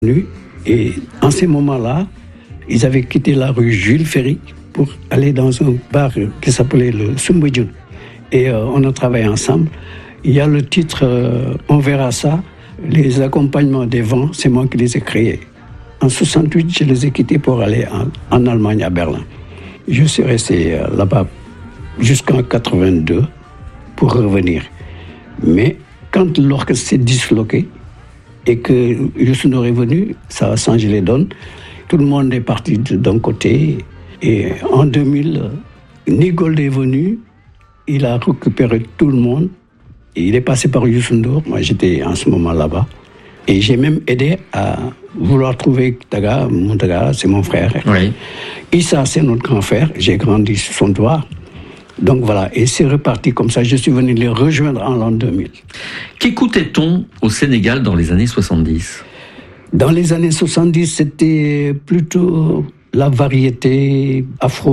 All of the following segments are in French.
Et en ces moments-là, ils avaient quitté la rue Jules Ferry pour aller dans un bar qui s'appelait le Soumbédioune. Et on a travaillé ensemble. Il y a le titre On verra ça, les accompagnements des vents, c'est moi qui les ai créés. En 68, je les ai quittés pour aller en Allemagne, à Berlin. Je suis resté là-bas jusqu'en 82 pour revenir. Mais quand l'orchestre s'est disloqué et que Youssou N'Dour est venu, ça a changé les donnes. Tout le monde est parti d'un côté. Et en 2000, Nigold est venu, il a récupéré tout le monde. Et il est passé par Youssou N'Dour. Moi, j'étais en ce moment là-bas. Et j'ai même aidé à vouloir trouver Taga. Moutaga, c'est mon frère. Oui. Issa, c'est notre grand frère. J'ai grandi sur son toit. Donc voilà, et c'est reparti comme ça. Je suis venu les rejoindre en l'an 2000. Qu'écoutait-on au Sénégal dans les années 70 ? Dans les années 70, c'était plutôt la variété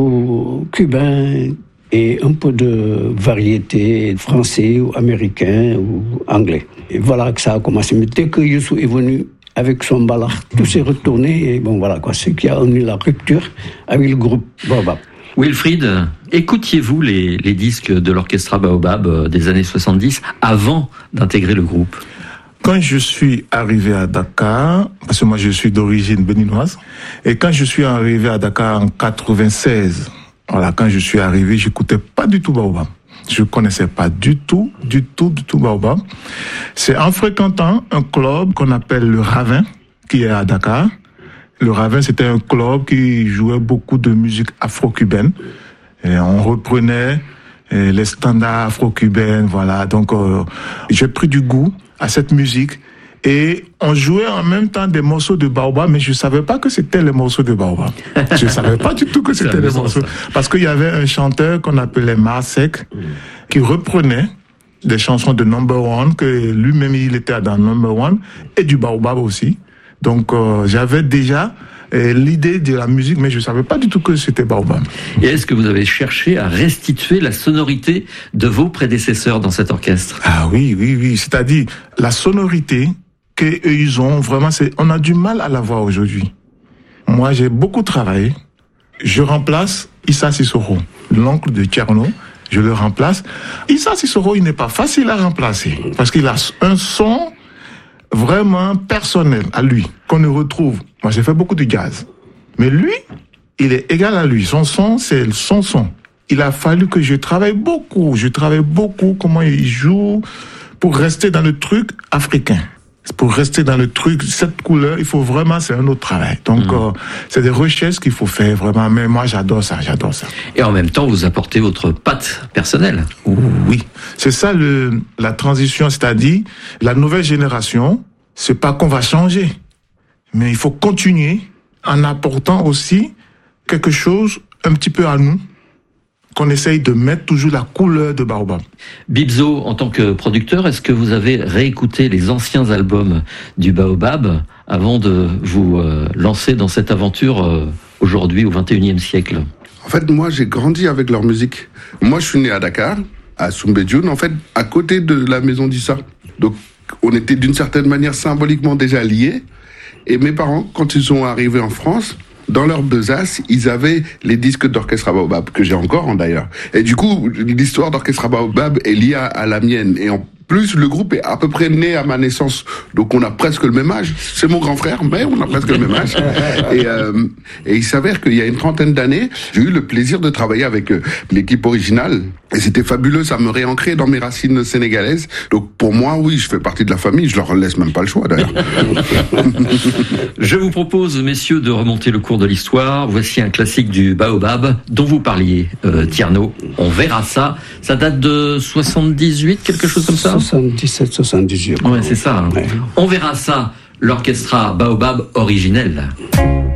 afro-cubain et un peu de variété français ou américain ou anglais. Et voilà que ça a commencé. Mais dès que Youssou est venu avec son Mbalax, tout s'est retourné. Et bon, voilà quoi, ce qui a amené la rupture avec le groupe Baobab. Wilfried, écoutiez-vous les disques de l'orchestre Baobab des années 70 avant d'intégrer le groupe ? Quand je suis arrivé à Dakar, parce que moi je suis d'origine béninoise, et quand je suis arrivé à Dakar en 96, voilà, quand je suis arrivé, j'écoutais pas du tout Baobab. Je connaissais pas du tout Baobab. C'est en fréquentant un club qu'on appelle le Ravin, qui est à Dakar. Le Ravin, c'était un club qui jouait beaucoup de musique afro-cubaine. Et on reprenait les standards afro-cubains, voilà. Donc, j'ai pris du goût à cette musique. Et on jouait en même temps des morceaux de Baobab, mais je savais pas que c'était les morceaux de Baobab. Je savais pas du tout que c'était les morceaux. Parce qu'il y avait un chanteur qu'on appelait Marsek, qui reprenait des chansons de Number One, que lui-même il était dans Number One, et du Baobab aussi. Donc j'avais déjà l'idée de la musique, mais je savais pas du tout que c'était Baobab. Et est-ce que vous avez cherché à restituer la sonorité de vos prédécesseurs dans cet orchestre ? Ah oui. C'est-à-dire, la sonorité qu'eux ils ont, vraiment, on a du mal à la voir aujourd'hui. Moi, j'ai beaucoup travaillé. Je remplace Issa Sissoko, l'oncle de Tcherno. Je le remplace. Issa Sissoko, il n'est pas facile à remplacer parce qu'il a un son vraiment personnel à lui, qu'on ne retrouve. Moi, j'ai fait beaucoup de jazz. Mais lui, il est égal à lui. Son son, c'est son son. Il a fallu que je travaille beaucoup. Comment il joue pour rester dans le truc africain. Pour rester dans le truc, cette couleur, il faut vraiment, c'est un autre travail. Donc, c'est des recherches qu'il faut faire vraiment. Mais moi, j'adore ça. Et en même temps, vous apportez votre patte personnelle. Oui. C'est ça la transition, c'est-à-dire, la nouvelle génération, c'est pas qu'on va changer. Mais il faut continuer en apportant aussi quelque chose un petit peu à nous, qu'on essaye de mettre toujours la couleur de Baobab. Bibzo, en tant que producteur, est-ce que vous avez réécouté les anciens albums du Baobab avant de vous lancer dans cette aventure aujourd'hui au XXIe siècle ? En fait, moi, j'ai grandi avec leur musique. Moi, je suis né à Dakar, à Soumbédioune, en fait, à côté de la maison d'Issa. Donc, on était d'une certaine manière symboliquement déjà liés. Et mes parents, quand ils sont arrivés en France, dans leur besace, ils avaient les disques d'Orchestre Baobab, que j'ai encore d'ailleurs. Et du coup, l'histoire d'Orchestre Baobab est liée à la mienne. Et en plus, le groupe est à peu près né à ma naissance. Donc on a presque le même âge. C'est mon grand frère, mais on a presque le même âge. Et il s'avère qu'il y a une trentaine d'années, j'ai eu le plaisir de travailler avec l'équipe originale. Et c'était fabuleux, ça me réancrait dans mes racines sénégalaises. Donc pour moi, oui, je fais partie de la famille. Je leur laisse même pas le choix d'ailleurs. Je vous propose, messieurs, de remonter le cours de l'histoire. Voici un classique du Baobab dont vous parliez, Tierno. On verra ça. Ça date de 78, quelque chose comme ça ? 77, 78. Ouais, c'est ça. Hein. Ouais. On verra ça. L'orchestra Baobab originel.